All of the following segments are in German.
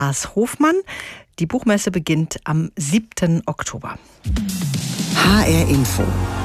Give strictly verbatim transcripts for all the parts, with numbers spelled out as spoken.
Lars Hofmann. Die Buchmesse beginnt am siebten Oktober. H R Info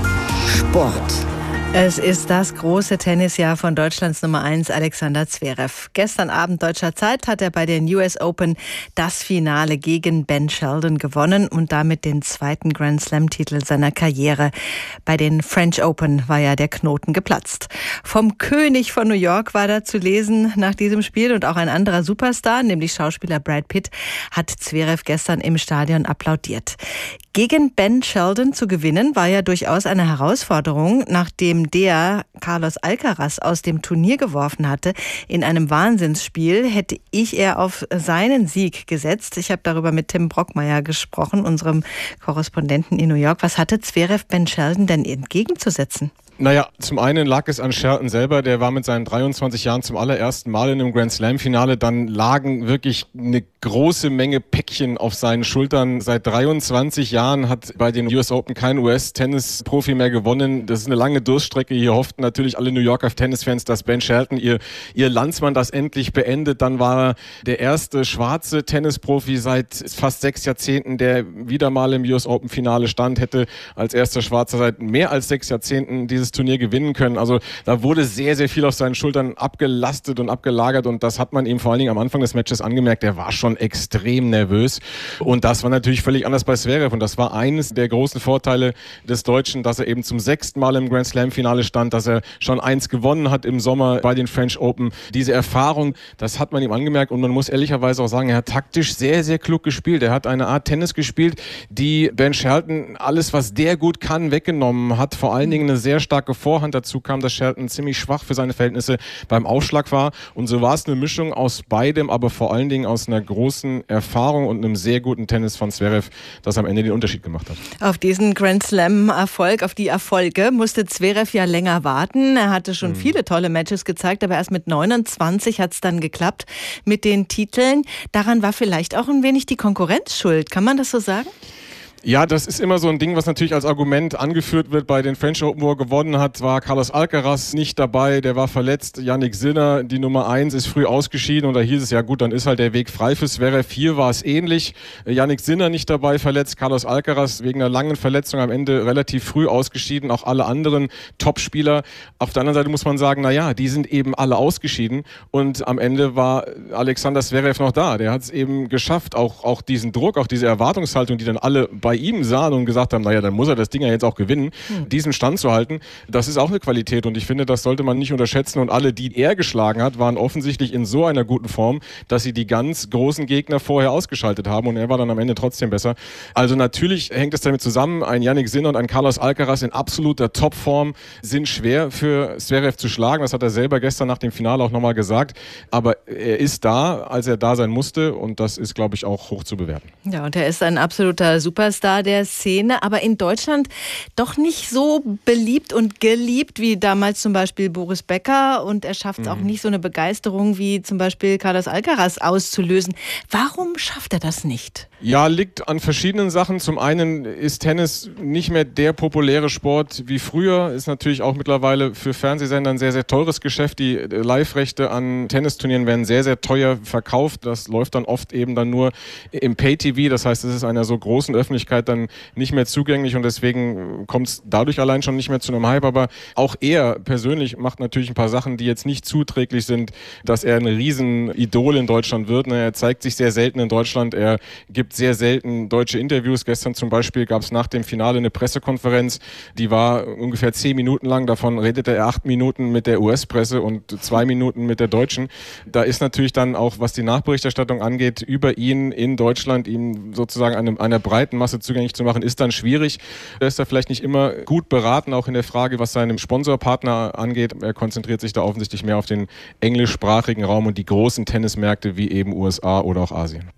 Sport. Es ist das große Tennisjahr von Deutschlands Nummer eins Alexander Zverev. Gestern Abend deutscher Zeit hat er bei den U S Open das Finale gegen Ben Shelton gewonnen und damit den zweiten Grand Slam-Titel seiner Karriere. Bei den French Open war ja der Knoten geplatzt. Vom König von New York war da zu lesen nach diesem Spiel und auch ein anderer Superstar, nämlich Schauspieler Brad Pitt, hat Zverev gestern im Stadion applaudiert. Gegen Ben Shelton zu gewinnen war ja durchaus eine Herausforderung, nachdem der Carlos Alcaraz aus dem Turnier geworfen hatte. In einem Wahnsinnsspiel hätte ich eher auf seinen Sieg gesetzt. Ich habe darüber mit Tim Brockmeier gesprochen, unserem Korrespondenten in New York. Was hatte Zverev Ben Shelton denn entgegenzusetzen? Naja, zum einen lag es an Shelton selber, der war mit seinen dreiundzwanzig Jahren zum allerersten Mal in einem Grand Slam-Finale. Dann lagen wirklich eine große Menge Päckchen auf seinen Schultern. Seit dreiundzwanzig Jahren hat bei den U S Open kein U S-Tennis-Profi mehr gewonnen. Das ist eine lange Durststrecke. Hier hofften natürlich alle New Yorker Tennisfans, dass Ben Shelton, ihr, ihr Landsmann, das endlich beendet. Dann war er der erste schwarze Tennisprofi seit fast sechs Jahrzehnten, der wieder mal im U S Open-Finale stand, hätte als erster Schwarzer seit mehr als sechs Jahrzehnten dieses Turnier gewinnen können. Also da wurde sehr, sehr viel auf seinen Schultern abgelastet und abgelagert und das hat man ihm vor allen Dingen am Anfang des Matches angemerkt. Er war schon extrem nervös und das war natürlich völlig anders bei Zverev und das war eines der großen Vorteile des Deutschen, dass er eben zum sechsten Mal im Grand Slam Finale stand, dass er schon eins gewonnen hat im Sommer bei den French Open. Diese Erfahrung, das hat man ihm angemerkt und man muss ehrlicherweise auch sagen, er hat taktisch sehr, sehr klug gespielt. Er hat eine Art Tennis gespielt, die Ben Shelton alles, was der gut kann, weggenommen hat. Vor allen Dingen eine sehr starke Vorhand. Dazu kam, dass Shelton ziemlich schwach für seine Verhältnisse beim Aufschlag war. Und so war es eine Mischung aus beidem, aber vor allen Dingen aus einer großen Erfahrung und einem sehr guten Tennis von Zverev, das am Ende den Unterschied gemacht hat. Auf diesen Grand Slam-Erfolg, auf die Erfolge musste Zverev ja länger warten. Er hatte schon mhm. viele tolle Matches gezeigt, aber erst mit neunundzwanzig hat es dann geklappt mit den Titeln. Daran war vielleicht auch ein wenig die Konkurrenz schuld. Kann man das so sagen? Ja, das ist immer so ein Ding, was natürlich als Argument angeführt wird. Bei den French Open, wo er gewonnen hat, war Carlos Alcaraz nicht dabei, der war verletzt. Jannik Sinner, die Nummer eins, ist früh ausgeschieden und da hieß es, ja gut, dann ist halt der Weg frei für Zverev. Hier war es ähnlich. Jannik Sinner nicht dabei, verletzt. Carlos Alcaraz wegen einer langen Verletzung am Ende relativ früh ausgeschieden. Auch alle anderen Topspieler. Auf der anderen Seite muss man sagen, naja, die sind eben alle ausgeschieden und am Ende war Alexander Zverev noch da. Der hat es eben geschafft, auch, auch diesen Druck, auch diese Erwartungshaltung, die dann alle bei ihm sahen und gesagt haben, naja, dann muss er das Ding ja jetzt auch gewinnen, hm. diesen Stand zu halten, das ist auch eine Qualität und ich finde, das sollte man nicht unterschätzen und alle, die er geschlagen hat, waren offensichtlich in so einer guten Form, dass sie die ganz großen Gegner vorher ausgeschaltet haben und er war dann am Ende trotzdem besser. Also natürlich hängt es damit zusammen, ein Jannik Sinner und ein Carlos Alcaraz in absoluter Topform sind schwer für Zverev zu schlagen, das hat er selber gestern nach dem Finale auch nochmal gesagt, aber er ist da, als er da sein musste und das ist, glaube ich, auch hoch zu bewerten. Ja, und er ist ein absoluter Superstar der Szene, aber in Deutschland doch nicht so beliebt und geliebt wie damals zum Beispiel Boris Becker und er schafft es mhm. auch nicht so eine Begeisterung wie zum Beispiel Carlos Alcaraz auszulösen. Warum schafft er das nicht? Ja, liegt an verschiedenen Sachen. Zum einen ist Tennis nicht mehr der populäre Sport wie früher. Ist natürlich auch mittlerweile für Fernsehsender ein sehr, sehr teures Geschäft. Die Live-Rechte an Tennisturnieren werden sehr, sehr teuer verkauft. Das läuft dann oft eben dann nur im Pay-T V. Das heißt, es ist einer so großen Öffentlichkeit dann nicht mehr zugänglich und deswegen kommt es dadurch allein schon nicht mehr zu einem Hype. Aber auch er persönlich macht natürlich ein paar Sachen, die jetzt nicht zuträglich sind, dass er ein Riesenidol in Deutschland wird. Er zeigt sich sehr selten in Deutschland. Er gibt sehr selten deutsche Interviews. Gestern zum Beispiel gab es nach dem Finale eine Pressekonferenz, die war ungefähr zehn Minuten lang. Davon redete er acht Minuten mit der U S-Presse und zwei Minuten mit der deutschen. Da ist natürlich dann auch, was die Nachberichterstattung angeht, über ihn in Deutschland, ihm sozusagen eine, einer breiten Masse zugänglich zu machen, ist dann schwierig. Er ist da vielleicht nicht immer gut beraten, auch in der Frage, was seinen Sponsorpartner angeht. Er konzentriert sich da offensichtlich mehr auf den englischsprachigen Raum und die großen Tennismärkte wie eben U S A oder auch Asien.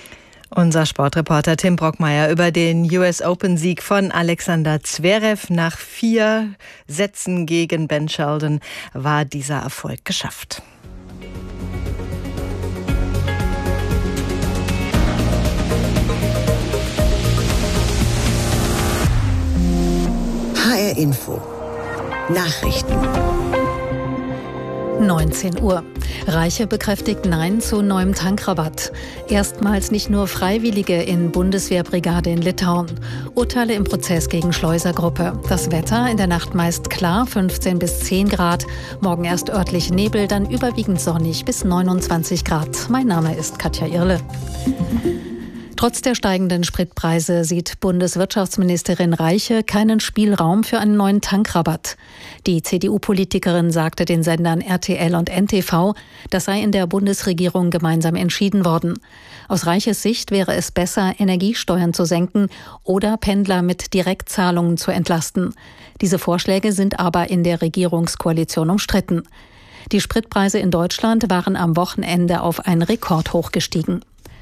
Unser Sportreporter Tim Brockmeier über den U S Open-Sieg von Alexander Zverev. Nach vier Sätzen gegen Ben Shelton war dieser Erfolg geschafft. H R Info Nachrichten. neunzehn Uhr. Reiche bekräftigt Nein zu neuem Tankrabatt. Erstmals nicht nur Freiwillige in Bundeswehrbrigade in Litauen. Urteile im Prozess gegen Schleusergruppe. Das Wetter in der Nacht meist klar, fünfzehn bis zehn Grad. Morgen erst örtlich Nebel, dann überwiegend sonnig bis neunundzwanzig Grad. Mein Name ist Katja Irle. Trotz der steigenden Spritpreise sieht Bundeswirtschaftsministerin Reiche keinen Spielraum für einen neuen Tankrabatt. Die C D U-Politikerin sagte den Sendern R T L und N T V, das sei in der Bundesregierung gemeinsam entschieden worden. Aus Reiches Sicht wäre es besser, Energiesteuern zu senken oder Pendler mit Direktzahlungen zu entlasten. Diese Vorschläge sind aber in der Regierungskoalition umstritten. Die Spritpreise in Deutschland waren am Wochenende auf ein Rekordhoch gestiegen.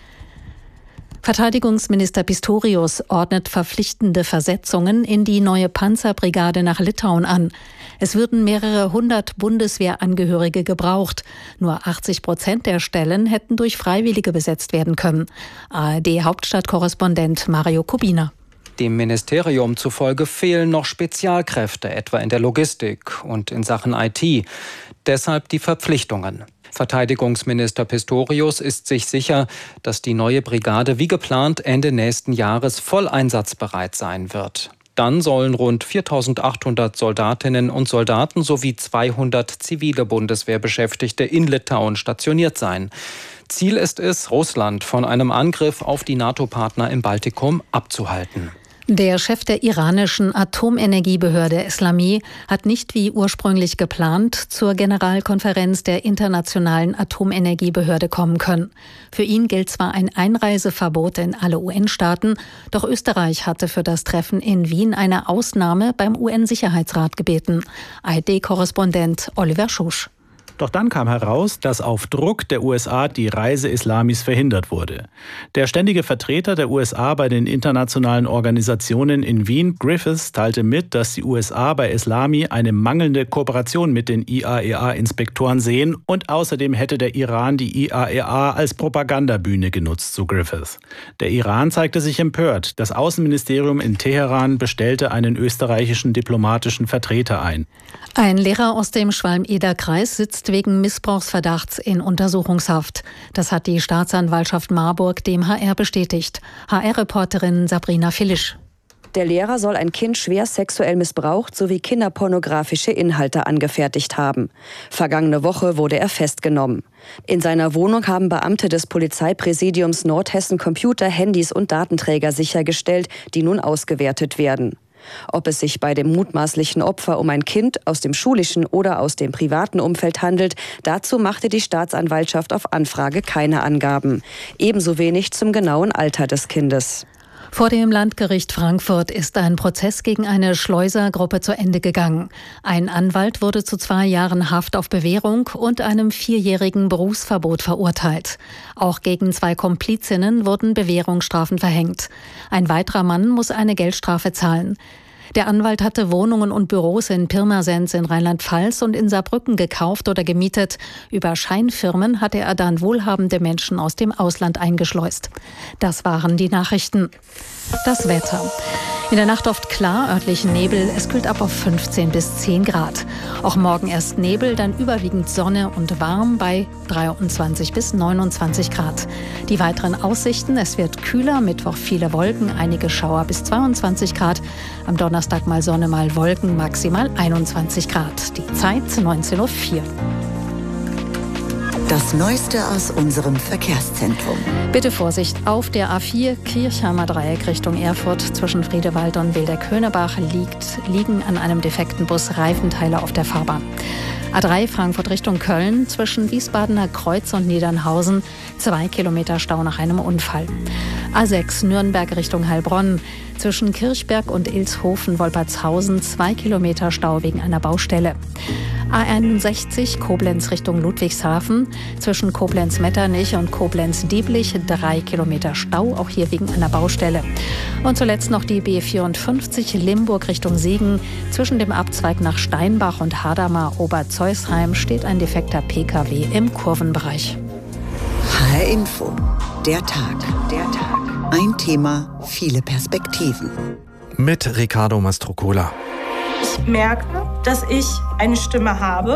Verteidigungsminister Pistorius ordnet verpflichtende Versetzungen in die neue Panzerbrigade nach Litauen an. Es würden mehrere hundert Bundeswehrangehörige gebraucht. Nur achtzig Prozent der Stellen hätten durch Freiwillige besetzt werden können. A R D-Hauptstadtkorrespondent Mario Kubina. Dem Ministerium zufolge fehlen noch Spezialkräfte, etwa in der Logistik und in Sachen I T. Deshalb die Verpflichtungen. Verteidigungsminister Pistorius ist sich sicher, dass die neue Brigade wie geplant Ende nächsten Jahres voll einsatzbereit sein wird. Dann sollen rund viertausendachthundert Soldatinnen und Soldaten sowie zweihundert zivile Bundeswehrbeschäftigte in Litauen stationiert sein. Ziel ist es, Russland von einem Angriff auf die NATO-Partner im Baltikum abzuhalten. Der Chef der iranischen Atomenergiebehörde Eslami hat nicht wie ursprünglich geplant zur Generalkonferenz der Internationalen Atomenergiebehörde kommen können. Für ihn gilt zwar ein Einreiseverbot in alle U N-Staaten, doch Österreich hatte für das Treffen in Wien eine Ausnahme beim U N-Sicherheitsrat gebeten. A R D-Korrespondent Oliver Schusch. Doch dann kam heraus, dass auf Druck der U S A die Reise Islamis verhindert wurde. Der ständige Vertreter der U S A bei den internationalen Organisationen in Wien, Griffiths, teilte mit, dass die U S A bei Islami eine mangelnde Kooperation mit den I A E A-Inspektoren sehen und außerdem hätte der Iran die I A E A als Propagandabühne genutzt, so Griffiths. Der Iran zeigte sich empört. Das Außenministerium in Teheran bestellte einen österreichischen diplomatischen Vertreter ein. Ein Lehrer aus dem Schwalm-Eder-Kreis sitzt wegen Missbrauchsverdachts in Untersuchungshaft. Das hat die Staatsanwaltschaft Marburg dem H R bestätigt. H R-Reporterin Sabrina Filisch. Der Lehrer soll ein Kind schwer sexuell missbraucht sowie kinderpornografische Inhalte angefertigt haben. Vergangene Woche wurde er festgenommen. In seiner Wohnung haben Beamte des Polizeipräsidiums Nordhessen Computer, Handys und Datenträger sichergestellt, die nun ausgewertet werden. Ob es sich bei dem mutmaßlichen Opfer um ein Kind aus dem schulischen oder aus dem privaten Umfeld handelt, dazu machte die Staatsanwaltschaft auf Anfrage keine Angaben. Ebenso wenig zum genauen Alter des Kindes. Vor dem Landgericht Frankfurt ist ein Prozess gegen eine Schleusergruppe zu Ende gegangen. Ein Anwalt wurde zu zwei Jahren Haft auf Bewährung und einem vierjährigen Berufsverbot verurteilt. Auch gegen zwei Komplizinnen wurden Bewährungsstrafen verhängt. Ein weiterer Mann muss eine Geldstrafe zahlen. Der Anwalt hatte Wohnungen und Büros in Pirmasens in Rheinland-Pfalz und in Saarbrücken gekauft oder gemietet. Über Scheinfirmen hatte er dann wohlhabende Menschen aus dem Ausland eingeschleust. Das waren die Nachrichten. Das Wetter. In der Nacht oft klar, örtlich Nebel. Es kühlt ab auf fünfzehn bis zehn Grad. Auch morgen erst Nebel, dann überwiegend Sonne und warm bei dreiundzwanzig bis neunundzwanzig Grad. Die weiteren Aussichten: Es wird kühler, Mittwoch viele Wolken, einige Schauer bis zweiundzwanzig Grad. Am Donnerstag mal Sonne, mal Wolken, maximal einundzwanzig Grad. Die Zeit neunzehn Uhr vier. Das Neueste aus unserem Verkehrszentrum. Bitte Vorsicht, auf der A vier Kirchheimer Dreieck Richtung Erfurt zwischen Friedewald und Wildeck-Höhnebach liegt, liegen an einem defekten Bus Reifenteile auf der Fahrbahn. A drei Frankfurt Richtung Köln zwischen Wiesbadener Kreuz und Niedernhausen zwei Kilometer Stau nach einem Unfall. A sechs Nürnberg Richtung Heilbronn zwischen Kirchberg und Ilshofen-Wolpertshausen zwei Kilometer Stau wegen einer Baustelle. A einundsechzig Koblenz Richtung Ludwigshafen zwischen Koblenz-Metternich und Koblenz-Dieblich drei Kilometer Stau, auch hier wegen einer Baustelle. Und zuletzt noch die B vierundfünfzig Limburg Richtung Siegen. Zwischen dem Abzweig nach Steinbach und Hadamar Oberzeusheim steht ein defekter P K W im Kurvenbereich. H R Info, der Tag, der Tag. Ein Thema, viele Perspektiven. Mit Ricardo Mastrocola. Ich merke, dass ich eine Stimme habe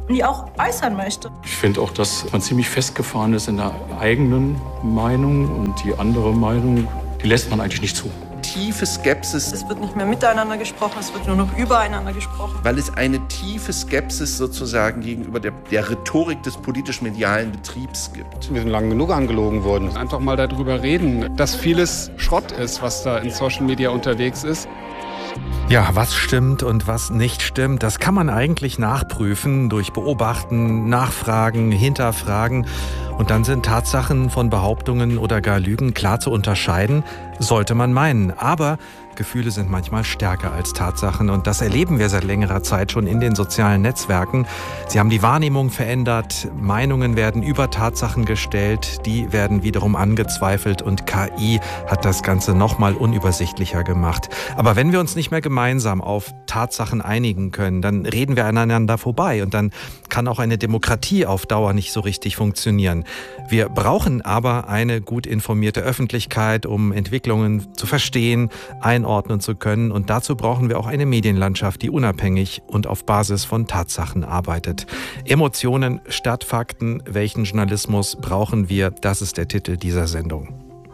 die auch äußern möchte. Ich finde auch, dass man ziemlich festgefahren ist in der eigenen Meinung und die andere Meinung, die lässt man eigentlich nicht zu. Tiefe Skepsis. Es wird nicht mehr miteinander gesprochen, es wird nur noch übereinander gesprochen. Weil es eine tiefe Skepsis sozusagen gegenüber der, der Rhetorik des politisch-medialen Betriebs gibt. Wir sind lang genug angelogen worden. Einfach mal darüber reden, dass vieles Schrott ist, was da in Social Media unterwegs ist. Ja, was stimmt und was nicht stimmt, das kann man eigentlich nachprüfen durch Beobachten, Nachfragen, Hinterfragen. Und dann sind Tatsachen von Behauptungen oder gar Lügen klar zu unterscheiden, sollte man meinen. Aber Gefühle sind manchmal stärker als Tatsachen und das erleben wir seit längerer Zeit schon in den sozialen Netzwerken. Sie haben die Wahrnehmung verändert, Meinungen werden über Tatsachen gestellt, die werden wiederum angezweifelt und K I hat das Ganze nochmal unübersichtlicher gemacht. Aber wenn wir uns nicht mehr gemeinsam auf Tatsachen einigen können, dann reden wir aneinander vorbei und dann kann auch eine Demokratie auf Dauer nicht so richtig funktionieren. Wir brauchen aber eine gut informierte Öffentlichkeit, um Entwicklungen zu verstehen, einordnen zu können. Und dazu brauchen wir auch eine Medienlandschaft, die unabhängig und auf Basis von Tatsachen arbeitet. Emotionen statt Fakten. Welchen Journalismus brauchen wir? Das ist der Titel dieser Sendung.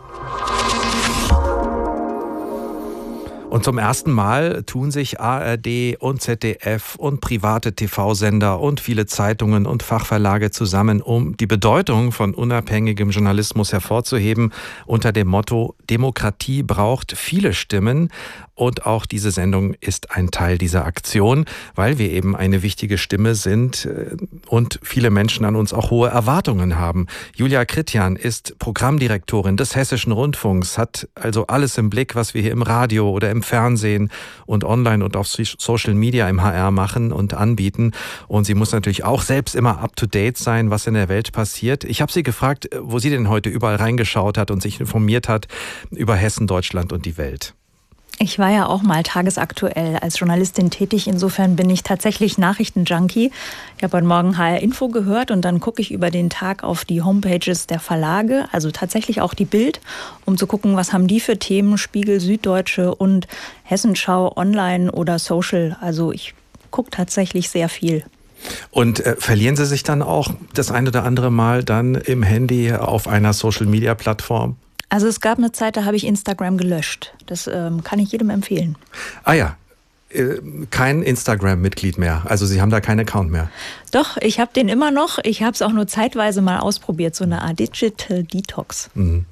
Und zum ersten Mal tun sich A R D und Z D F und private T V-Sender und viele Zeitungen und Fachverlage zusammen, um die Bedeutung von unabhängigem Journalismus hervorzuheben, unter dem Motto: Demokratie braucht viele Stimmen. Und auch diese Sendung ist ein Teil dieser Aktion, weil wir eben eine wichtige Stimme sind und viele Menschen an uns auch hohe Erwartungen haben. Julia Kritjan ist Programmdirektorin des Hessischen Rundfunks, hat also alles im Blick, was wir hier im Radio oder im Fernsehen und online und auf Social Media im H R machen und anbieten. Und sie muss natürlich auch selbst immer up-to-date sein, was in der Welt passiert. Ich habe sie gefragt, wo sie denn heute überall reingeschaut hat und sich informiert hat über Hessen, Deutschland und die Welt. Ich war ja auch mal tagesaktuell als Journalistin tätig. Insofern bin ich tatsächlich Nachrichtenjunkie. Ich habe heute Morgen H R Info gehört und dann gucke ich über den Tag auf die Homepages der Verlage, also tatsächlich auch die Bild, um zu gucken, was haben die für Themen, Spiegel, Süddeutsche und Hessenschau, online oder social. Also ich gucke tatsächlich sehr viel. Und äh, verlieren Sie sich dann auch das ein oder andere Mal dann im Handy auf einer Social-Media-Plattform? Also es gab eine Zeit, da habe ich Instagram gelöscht. Das ähm, kann ich jedem empfehlen. Ah ja, äh, kein Instagram-Mitglied mehr. Also Sie haben da keinen Account mehr. Doch, ich habe den immer noch. Ich habe es auch nur zeitweise mal ausprobiert, so eine Art Digital Detox. Mhm.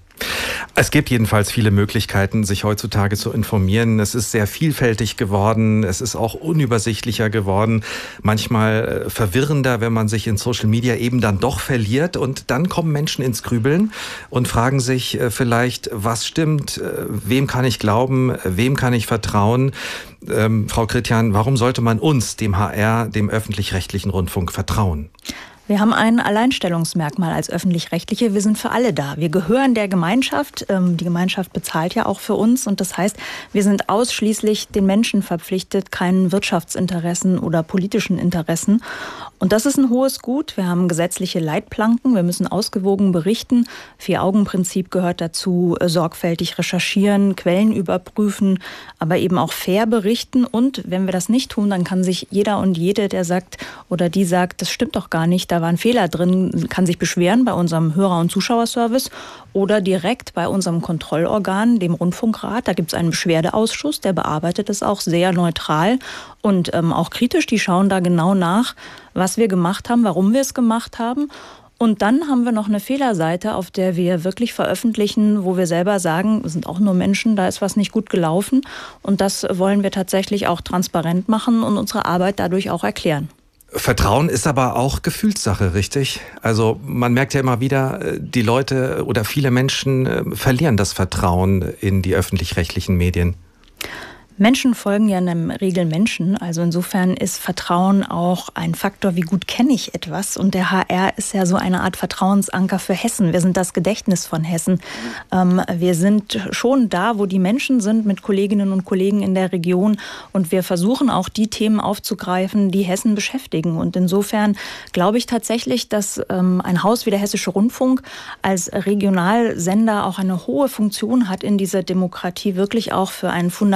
Es gibt jedenfalls viele Möglichkeiten, sich heutzutage zu informieren. Es ist sehr vielfältig geworden. Es ist auch unübersichtlicher geworden. Manchmal verwirrender, wenn man sich in Social Media eben dann doch verliert. Und dann kommen Menschen ins Grübeln und fragen sich vielleicht, was stimmt? Wem kann ich glauben? Wem kann ich vertrauen? Ähm, Frau Kritjan, warum sollte man uns, dem H R, dem öffentlich-rechtlichen Rundfunk, vertrauen? Wir haben ein Alleinstellungsmerkmal als Öffentlich-Rechtliche. Wir sind für alle da. Wir gehören der Gemeinschaft. Die Gemeinschaft bezahlt ja auch für uns. Und das heißt, wir sind ausschließlich den Menschen verpflichtet, keinen Wirtschaftsinteressen oder politischen Interessen. Und das ist ein hohes Gut. Wir haben gesetzliche Leitplanken. Wir müssen ausgewogen berichten. Vier-Augen-Prinzip gehört dazu. Sorgfältig recherchieren, Quellen überprüfen, aber eben auch fair berichten. Und wenn wir das nicht tun, dann kann sich jeder und jede, der sagt oder die sagt, das stimmt doch gar nicht, da war ein Fehler drin, kann sich beschweren bei unserem Hörer- und Zuschauerservice oder direkt bei unserem Kontrollorgan, dem Rundfunkrat. Da gibt es einen Beschwerdeausschuss, der bearbeitet es auch sehr neutral und ähm, auch kritisch. Die schauen da genau nach, was wir gemacht haben, warum wir es gemacht haben. Und dann haben wir noch eine Fehlerseite, auf der wir wirklich veröffentlichen, wo wir selber sagen, wir sind auch nur Menschen, da ist was nicht gut gelaufen. Und das wollen wir tatsächlich auch transparent machen und unsere Arbeit dadurch auch erklären. Vertrauen ist aber auch Gefühlssache, richtig? Also man merkt ja immer wieder, die Leute oder viele Menschen verlieren das Vertrauen in die öffentlich-rechtlichen Medien. Menschen folgen ja einem Regel Menschen. Also insofern ist Vertrauen auch ein Faktor, wie gut kenne ich etwas. Und der H R ist ja so eine Art Vertrauensanker für Hessen. Wir sind das Gedächtnis von Hessen. Ähm, wir sind schon da, wo die Menschen sind, mit Kolleginnen und Kollegen in der Region. Und wir versuchen auch die Themen aufzugreifen, die Hessen beschäftigen. Und insofern glaube ich tatsächlich, dass ähm, ein Haus wie der Hessische Rundfunk als Regionalsender auch eine hohe Funktion hat in dieser Demokratie, wirklich auch für ein Fundament an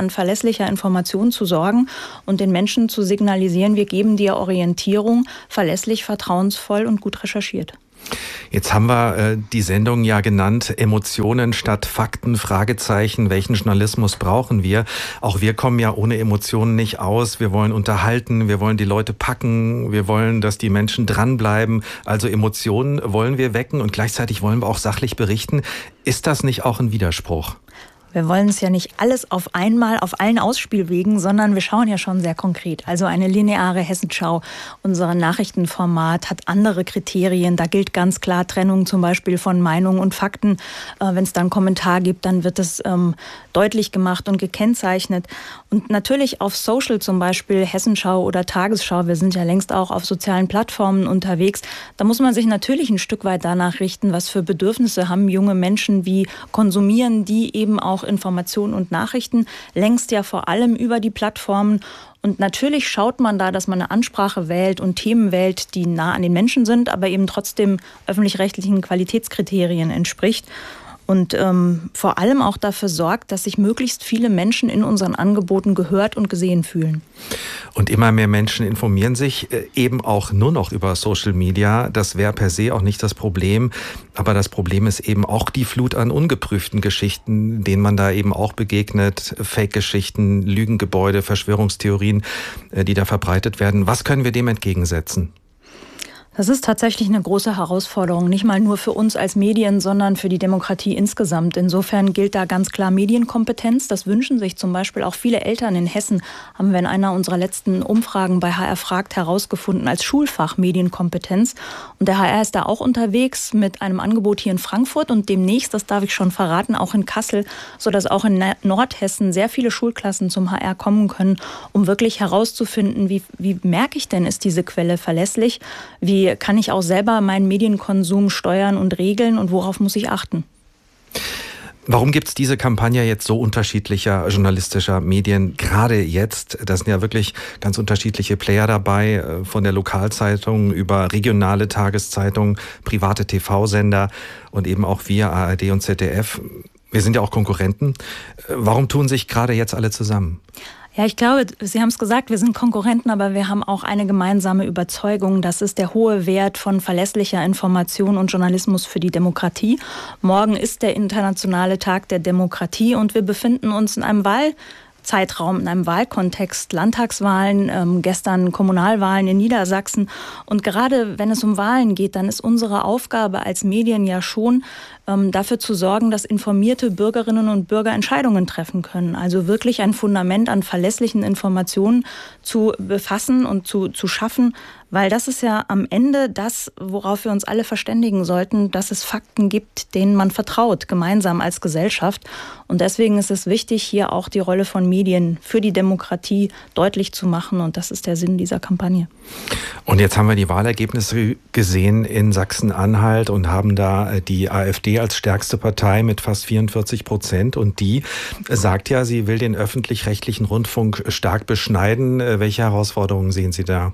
an verlässlicher Information zu sorgen und den Menschen zu signalisieren, wir geben dir Orientierung, verlässlich, vertrauensvoll und gut recherchiert. Jetzt haben wir äh, die Sendung ja genannt, Emotionen statt Fakten, Fragezeichen, welchen Journalismus brauchen wir? Auch wir kommen ja ohne Emotionen nicht aus. Wir wollen unterhalten, wir wollen die Leute packen, wir wollen, dass die Menschen dranbleiben. Also Emotionen wollen wir wecken und gleichzeitig wollen wir auch sachlich berichten. Ist das nicht auch ein Widerspruch? Wir wollen es ja nicht alles auf einmal auf allen Ausspielwegen, sondern wir schauen ja schon sehr konkret. Also eine lineare Hessenschau, unser Nachrichtenformat hat andere Kriterien. Da gilt ganz klar Trennung zum Beispiel von Meinung und Fakten. Äh, wenn es da einen Kommentar gibt, dann wird es ähm, deutlich gemacht und gekennzeichnet. Und natürlich auf Social zum Beispiel, Hessenschau oder Tagesschau, wir sind ja längst auch auf sozialen Plattformen unterwegs, da muss man sich natürlich ein Stück weit danach richten, was für Bedürfnisse haben junge Menschen, wie konsumieren die eben auch Informationen und Nachrichten, längst ja vor allem über die Plattformen. Und natürlich schaut man da, dass man eine Ansprache wählt und Themen wählt, die nah an den Menschen sind, aber eben trotzdem öffentlich-rechtlichen Qualitätskriterien entspricht. Und ähm, vor allem auch dafür sorgt, dass sich möglichst viele Menschen in unseren Angeboten gehört und gesehen fühlen. Und immer mehr Menschen informieren sich äh, eben auch nur noch über Social Media. Das wäre per se auch nicht das Problem. Aber das Problem ist eben auch die Flut an ungeprüften Geschichten, denen man da eben auch begegnet. Fake-Geschichten, Lügengebäude, Verschwörungstheorien, äh, die da verbreitet werden. Was können wir dem entgegensetzen? Das ist tatsächlich eine große Herausforderung, nicht mal nur für uns als Medien, sondern für die Demokratie insgesamt. Insofern gilt da ganz klar Medienkompetenz. Das wünschen sich zum Beispiel auch viele Eltern in Hessen, haben wir in einer unserer letzten Umfragen bei H R fragt herausgefunden, als Schulfach Medienkompetenz. Und der H R ist da auch unterwegs mit einem Angebot hier in Frankfurt und demnächst, das darf ich schon verraten, auch in Kassel, sodass auch in Nordhessen sehr viele Schulklassen zum H R kommen können, um wirklich herauszufinden, wie, wie merke ich denn, ist diese Quelle verlässlich? Wie kann ich auch selber meinen Medienkonsum steuern und regeln und worauf muss ich achten? Warum gibt es diese Kampagne jetzt so unterschiedlicher journalistischer Medien, gerade jetzt? Da sind ja wirklich ganz unterschiedliche Player dabei, von der Lokalzeitung über regionale Tageszeitungen, private T V-Sender und eben auch wir, A R D und Z D F. Wir sind ja auch Konkurrenten. Warum tun sich gerade jetzt alle zusammen? Ja, ich glaube, Sie haben es gesagt, wir sind Konkurrenten, aber wir haben auch eine gemeinsame Überzeugung. Das ist der hohe Wert von verlässlicher Information und Journalismus für die Demokratie. Morgen ist der internationale Tag der Demokratie und wir befinden uns in einem Wahlzeitraum, in einem Wahlkontext, Landtagswahlen, ähm, gestern Kommunalwahlen in Niedersachsen. Und gerade wenn es um Wahlen geht, dann ist unsere Aufgabe als Medien ja schon, ähm, dafür zu sorgen, dass informierte Bürgerinnen und Bürger Entscheidungen treffen können. Also wirklich ein Fundament an verlässlichen Informationen zu befassen und zu, zu schaffen, weil das ist ja am Ende das, worauf wir uns alle verständigen sollten, dass es Fakten gibt, denen man vertraut, gemeinsam als Gesellschaft. Und deswegen ist es wichtig, hier auch die Rolle von Medien für die Demokratie deutlich zu machen. Und das ist der Sinn dieser Kampagne. Und jetzt haben wir die Wahlergebnisse gesehen in Sachsen-Anhalt und haben da die AfD als stärkste Partei mit fast vierundvierzig Prozent. Und die sagt ja, sie will den öffentlich-rechtlichen Rundfunk stark beschneiden. Welche Herausforderungen sehen Sie da?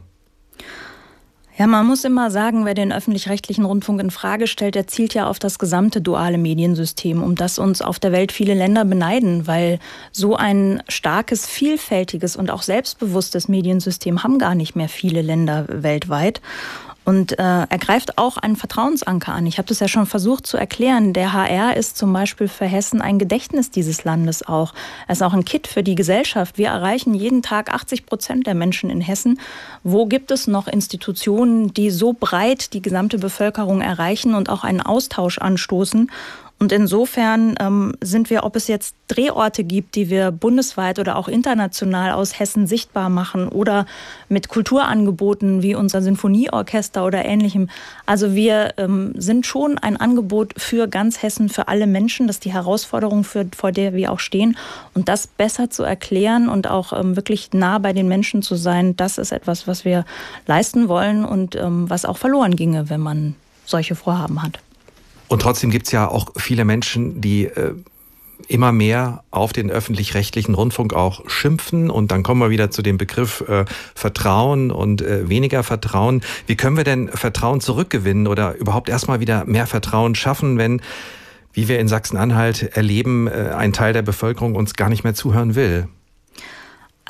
Ja, man muss immer sagen, wer den öffentlich-rechtlichen Rundfunk in Frage stellt, der zielt ja auf das gesamte duale Mediensystem, um das uns auf der Welt viele Länder beneiden, weil so ein starkes, vielfältiges und auch selbstbewusstes Mediensystem haben gar nicht mehr viele Länder weltweit. Und äh, er greift auch einen Vertrauensanker an. Ich habe das ja schon versucht zu erklären. Der H R ist zum Beispiel für Hessen ein Gedächtnis dieses Landes auch. Er ist auch ein Kitt für die Gesellschaft. Wir erreichen jeden Tag achtzig Prozent der Menschen in Hessen. Wo gibt es noch Institutionen, die so breit die gesamte Bevölkerung erreichen und auch einen Austausch anstoßen? Und insofern ähm, sind wir, ob es jetzt Drehorte gibt, die wir bundesweit oder auch international aus Hessen sichtbar machen oder mit Kulturangeboten wie unser Sinfonieorchester oder Ähnlichem. Also wir ähm, sind schon ein Angebot für ganz Hessen, für alle Menschen. Das ist die Herausforderung, für, vor der wir auch stehen. Und das besser zu erklären und auch ähm, wirklich nah bei den Menschen zu sein, das ist etwas, was wir leisten wollen und ähm, was auch verloren ginge, wenn man solche Vorhaben hat. Und trotzdem gibt es ja auch viele Menschen, die äh, immer mehr auf den öffentlich-rechtlichen Rundfunk auch schimpfen. Und dann kommen wir wieder zu dem Begriff äh, Vertrauen und äh, weniger Vertrauen. Wie können wir denn Vertrauen zurückgewinnen oder überhaupt erstmal wieder mehr Vertrauen schaffen, wenn, wie wir in Sachsen-Anhalt erleben, äh, ein Teil der Bevölkerung uns gar nicht mehr zuhören will?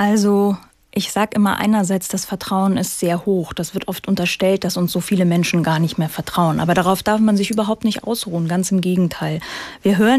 Also ich sage immer einerseits, das Vertrauen ist sehr hoch. Das wird oft unterstellt, dass uns so viele Menschen gar nicht mehr vertrauen. Aber darauf darf man sich überhaupt nicht ausruhen, ganz im Gegenteil. Wir hören